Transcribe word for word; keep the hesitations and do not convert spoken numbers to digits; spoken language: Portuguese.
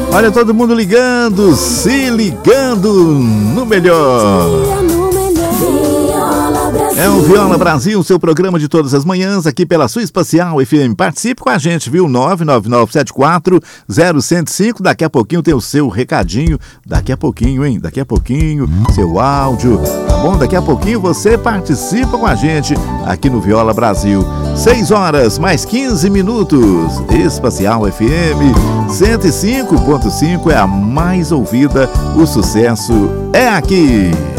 Olha, todo mundo ligando, se ligando no melhor. É o Viola Brasil, seu programa de todas as manhãs, aqui pela sua Espacial F M. Participe com a gente, viu? nove nove nove sete quatro zero zero zero cinco. Daqui a pouquinho tem o seu recadinho. Daqui a pouquinho, hein? Daqui a pouquinho, seu áudio. Tá bom? Daqui a pouquinho você participa com a gente aqui no Viola Brasil. seis horas mais quinze minutos. Espacial F M cento e cinco ponto cinco é a mais ouvida. O sucesso é aqui.